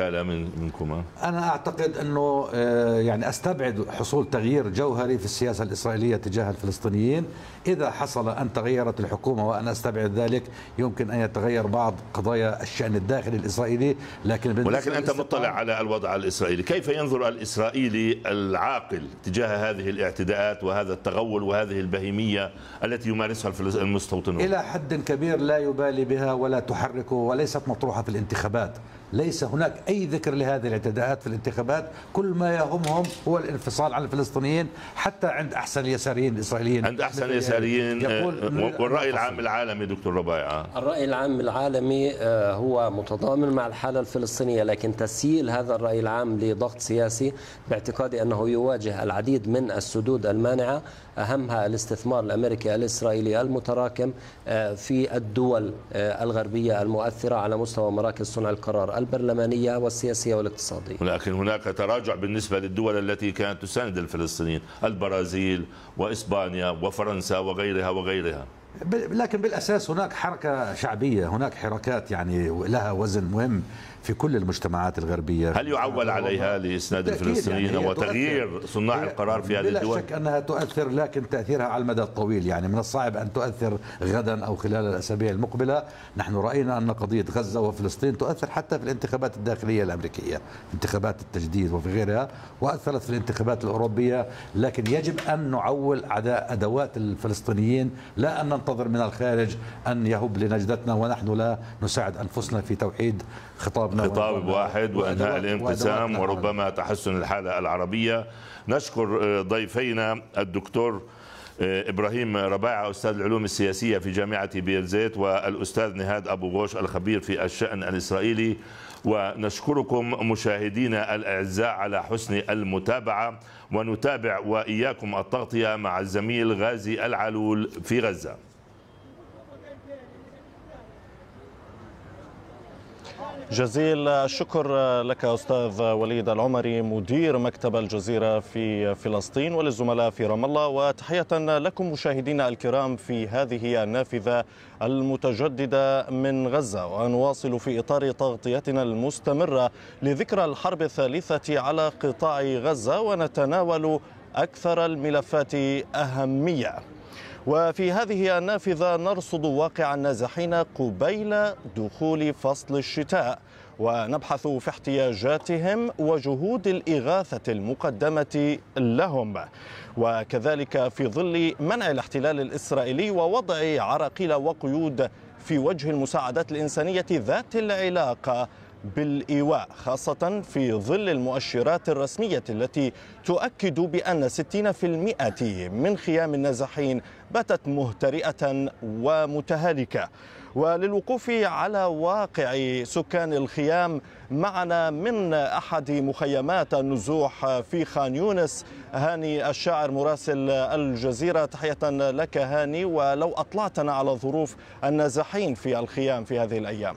رسالة منكم؟ أنا أعتقد أنه يعني أستبعد حصول تغيير جوهري في السياسة الإسرائيلية تجاه الفلسطينيين. إذا حصل أن تغيرت الحكومة، وأنا أستبعد ذلك، يمكن أن يتغير بعض قضايا الشأن الداخلي الإسرائيلي. ولكن أنت مطلع على الوضع الإسرائيلي، كيف ينظر الإسرائيلي العاقل تجاه هذه الاعتداءات وهذا التغول وهذه البهيمية التي يمارسها المستوطنون؟ إلى حد كبير لا يبالي بها ولا تحركه، وليست مطروحة في الانتخابات. ليس هناك أي ذكر لهذه الاعتداءات في الانتخابات. كل ما يهمهم هو الانفصال عن الفلسطينيين، حتى عند أحسن اليساريين الإسرائيليين. عند أحسن اليساريين. والرأي العام العالمي دكتور ربيعة؟ الرأي العام العالمي هو متضامن مع الحالة الفلسطينية، لكن تسييل هذا الرأي العام لضغط سياسي باعتقادي أنه يواجه العديد من السدود المانعة، أهمها الاستثمار الأمريكي الإسرائيلي المتراكم في الدول الغربية المؤثرة على مستوى مراكز صنع القرار البرلمانية والسياسية والاقتصادية. لكن هناك تراجع بالنسبة للدول التي كانت تساند الفلسطينيين، البرازيل وإسبانيا وفرنسا وغيرها وغيرها. لكن بالأساس هناك حركة شعبية، هناك حركات يعني لها وزن مهم في كل المجتمعات الغربية. هل يعول عليها لإسناد الفلسطينيين يعني وتغيير صناع القرار في هذه الدول؟ بلا شك أنها تؤثر، لكن تأثيرها على المدى الطويل. يعني من الصعب أن تؤثر غدا أو خلال الأسابيع المقبلة. نحن رأينا أن قضية غزة وفلسطين تؤثر حتى في الانتخابات الداخلية الأمريكية، انتخابات التجديد وفي غيرها، وأثرت في الانتخابات الأوروبية. لكن يجب أن نعول أدوات الفلسطينيين، لا أن ننتظر من الخارج أن يهب لنجدتنا ونحن لا نساعد أنفسنا في توحيد خطاب واحد وإنهاء الانقسام وربما تحسن الحالة العربية. نشكر ضيفينا الدكتور إبراهيم ربيعة أستاذ العلوم السياسية في جامعة بيرزيت، والأستاذ نهاد أبو غوش الخبير في الشأن الإسرائيلي. ونشكركم مشاهدينا الأعزاء على حسن المتابعة، ونتابع وإياكم التغطية مع الزميل غازي العلول في غزة. جزيل الشكر لك أستاذ وليد العمري مدير مكتب الجزيرة في فلسطين، وللزملاء في رام الله، وتحية لكم مشاهدينا الكرام في هذه النافذة المتجددة من غزة. ونواصل في إطار تغطيتنا المستمرة لذكرى الحرب الثالثة على قطاع غزة، ونتناول أكثر الملفات أهمية. وفي هذه النافذة نرصد واقع النازحين قبيل دخول فصل الشتاء، ونبحث في احتياجاتهم وجهود الإغاثة المقدمة لهم، وكذلك في ظل منع الاحتلال الإسرائيلي ووضع عراقيل وقيود في وجه المساعدات الإنسانية ذات العلاقة بالإيواء، خاصة في ظل المؤشرات الرسمية التي تؤكد بأن 60% من خيام النازحين باتت مهترئة ومتهالكة. وللوقوف على واقع سكان الخيام معنا من أحد مخيمات النزوح في خان يونس هاني الشاعر مراسل الجزيرة. تحية لك هاني، ولو أطلعتنا على ظروف النازحين في الخيام في هذه الأيام.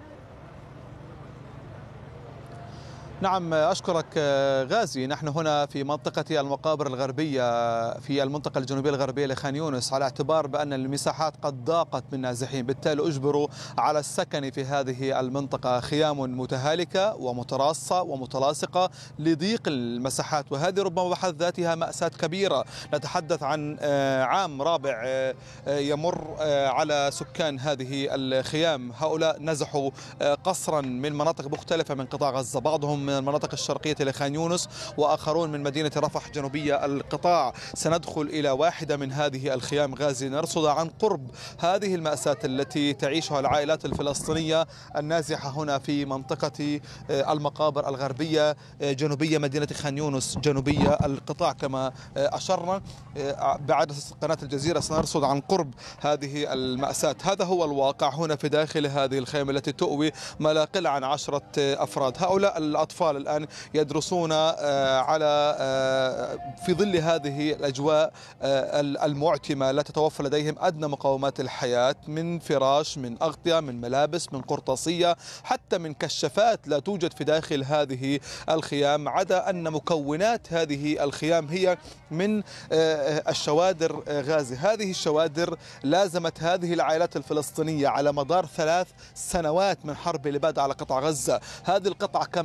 نعم أشكرك غازي. نحن هنا في منطقة المقابر الغربية في المنطقة الجنوبية الغربية لخان يونس، على اعتبار بأن المساحات قد ضاقت من نازحين، بالتالي أجبروا على السكن في هذه المنطقة. خيام متهالكة ومتراصة ومتلاصقة لضيق المساحات، وهذه ربما بحد ذاتها مأساة كبيرة. نتحدث عن عام رابع يمر على سكان هذه الخيام. هؤلاء نزحوا قصرا من مناطق مختلفة من قطاع غزة، بعضهم من المناطق الشرقية لخان يونس وآخرون من مدينة رفح جنوبية القطاع. سندخل إلى واحدة من هذه الخيام غازي نرصد عن قرب هذه المأساة التي تعيشها العائلات الفلسطينية النازحة هنا في منطقة المقابر الغربية جنوبية مدينة خان يونس جنوبية القطاع. كما أشرنا بعدسة قناة الجزيرة سنرصد عن قرب هذه المأساة. هذا هو الواقع هنا في داخل هذه الخيمة التي تؤوي ما لا يقل عن 10 أفراد. هؤلاء الأطفال الآن يدرسون على في ظل هذه الأجواء المعتمة، لا تتوفر لديهم أدنى مقومات الحياة، من فراش، من أغطية، من ملابس، من قرطاسية، حتى من كشافات لا توجد في داخل هذه الخيام، عدا أن مكونات هذه الخيام هي من الشوادر غازي. هذه الشوادر لازمت هذه العائلات الفلسطينية على مدار 3 سنوات من حرب الإبادة على قطاع غزة. هذه القطعة